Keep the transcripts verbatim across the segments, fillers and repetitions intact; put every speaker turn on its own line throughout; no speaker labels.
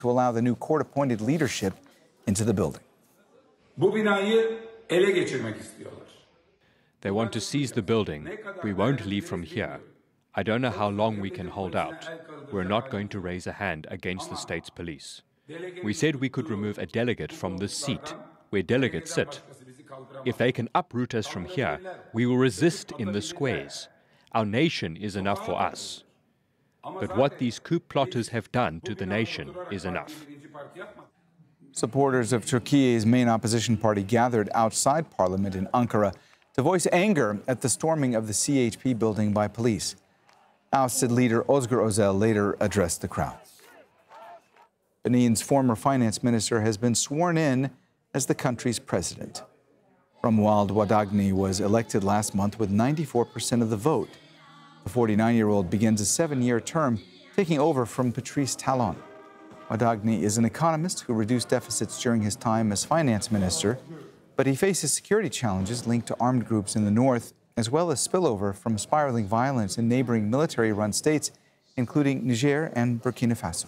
to allow the new court-appointed leadership into the building.
They want to seize the building. We won't leave from here. I don't know how long we can hold out. We're not going to raise a hand against the state's police. We said we could remove a delegate from this seat, where delegates sit. If they can uproot us from here, we will resist in the squares. Our nation is enough for us. But what these coup plotters have done to the nation is enough.
Supporters of Turkey's main opposition party gathered outside parliament in Ankara to voice anger at the storming of the C H P building by police. Ousted leader Özgür Özel later addressed the crowd. Benin's former finance minister has been sworn in as the country's president. Romuald Wadagni was elected last month with ninety-four percent of the vote. The forty-nine-year-old begins a seven-year term, taking over from Patrice Talon. Wadagni is an economist who reduced deficits during his time as finance minister, but he faces security challenges linked to armed groups in the north, as well as spillover from spiraling violence in neighboring military-run states, including Niger and Burkina Faso.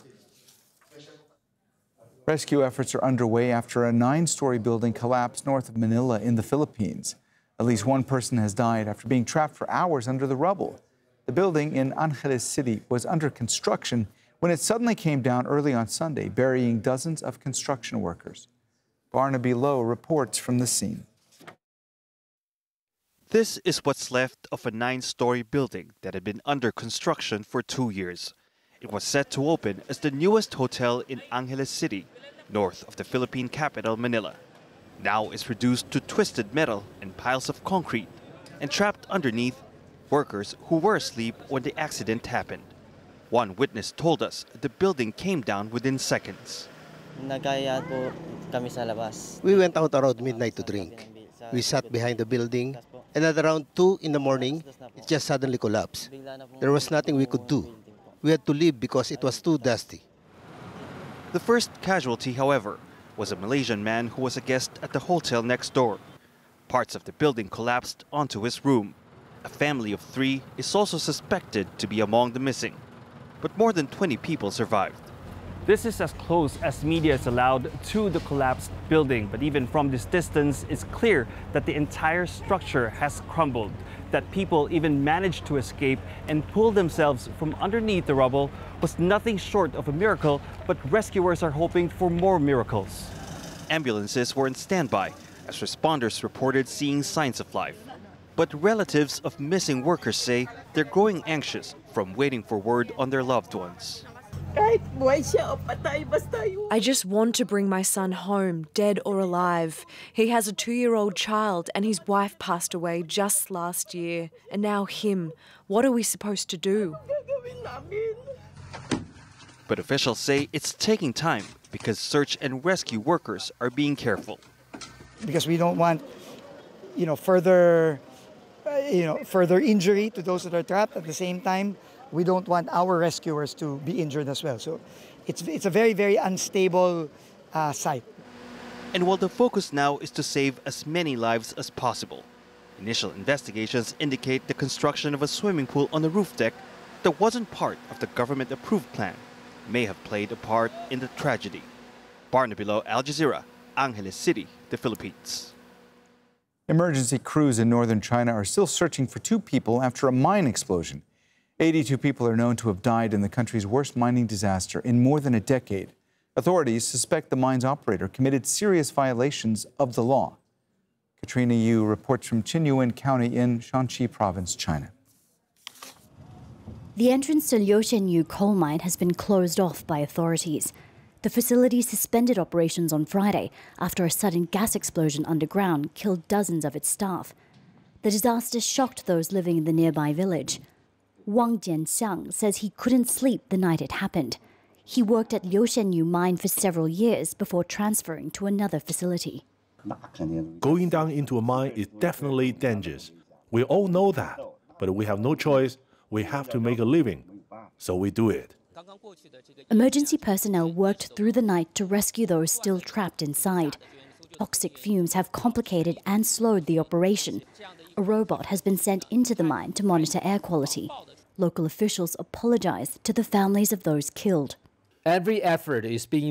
Rescue efforts are underway after a nine-story building collapsed north of Manila in the Philippines. At least one person has died after being trapped for hours under the rubble. The building in Angeles City was under construction when it suddenly came down early on Sunday, burying dozens of construction workers. Barnaby Lowe reports from the scene.
This is what's left of a nine-story building that had been under construction for two years. It was set to open as the newest hotel in Angeles City, north of the Philippine capital, Manila. Now it's reduced to twisted metal and piles of concrete, and trapped underneath, workers who were asleep when the accident happened. One witness told us the building came down within seconds.
We went out around midnight to drink. We sat behind the building, and at around two in the morning, it just suddenly collapsed. There was nothing we could do. We had to leave because it was too dusty.
The first casualty, however, was a Malaysian man who was a guest at the hotel next door. Parts of the building collapsed onto his room. A family of three is also suspected to be among the missing, but more than twenty people survived.
This is as close as media is allowed to the collapsed building, but even from this distance, it's clear that the entire structure has crumbled, that people even managed to escape and pull themselves from underneath the rubble was nothing short of a miracle, but rescuers are hoping for more miracles.
Ambulances were on standby as responders reported seeing signs of life. But relatives of missing workers say they're growing anxious from waiting for word on their loved ones.
I just want to bring my son home, dead or alive. He has a two-year-old child and his wife passed away just last year. And now him. What are we supposed to do?
But officials say it's taking time because search and rescue workers are being careful.
Because we don't want, you know, further, uh, you know, further injury to those that are trapped. At the same time, we don't want our rescuers to be injured as well. So it's, it's a very, very unstable uh, site.
And while the focus now is to save as many lives as possible, initial investigations indicate the construction of a swimming pool on the roof deck that wasn't part of the government-approved plan may have played a part in the tragedy. Barnaby Lowe, Al Jazeera, Angeles City, the Philippines.
Emergency crews in northern China are still searching for two people after a mine explosion. eighty-two people are known to have died in the country's worst mining disaster in more than a decade. Authorities suspect the mine's operator committed serious violations of the law. Katrina Yu reports from Qinyuan County in Shanxi Province, China.
The entrance to Liushenyu coal mine has been closed off by authorities. The facility suspended operations on Friday after a sudden gas explosion underground killed dozens of its staff. The disaster shocked those living in the nearby village. Wang Jianxiang says he couldn't sleep the night it happened. He worked at Liushenyu mine for several years before transferring to another facility.
Going down into a mine is definitely dangerous. We all know that, but we have no choice. We have to make a living, so we do it.
Emergency personnel worked through the night to rescue those still trapped inside. Toxic fumes have complicated and slowed the operation. A robot has been sent into the mine to monitor air quality. Local officials apologize to the families of those killed.
Every effort is being